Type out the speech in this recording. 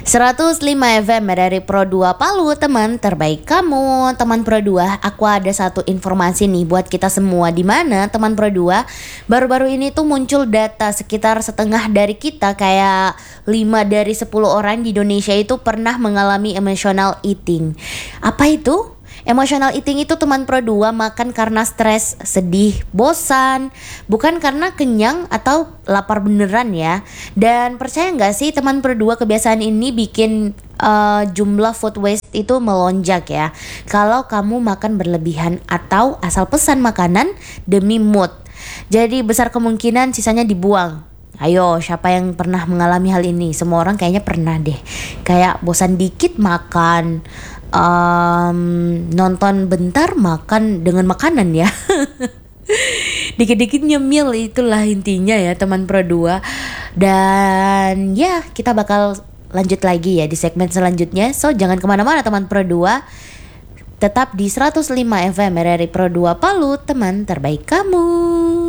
105 FM dari Pro 2 Palu, teman terbaik kamu. Teman Pro 2, aku ada satu informasi nih buat kita semua, di mana teman Pro 2 baru-baru ini tuh muncul data sekitar setengah dari kita, kayak 5 dari 10 orang di Indonesia itu pernah mengalami emotional eating. Apa itu? Emotional eating itu teman Pro 2 makan karena stres, sedih, bosan, bukan karena kenyang atau lapar beneran ya. Dan percaya nggak sih teman Pro 2, kebiasaan ini bikin jumlah food waste itu melonjak ya. Kalau kamu makan berlebihan atau asal pesan makanan demi mood, jadi besar kemungkinan sisanya dibuang. Ayo, siapa yang pernah mengalami hal ini? Semua orang kayaknya pernah deh. Kayak bosan dikit makan, nonton bentar makan dengan makanan ya. Dikit-dikit nyemil, itulah intinya ya teman Pro 2. Dan ya, kita bakal lanjut lagi ya di segmen selanjutnya. So jangan kemana-mana teman Pro 2, tetap di 105 FM RRI Pro 2 Palu, teman terbaik kamu.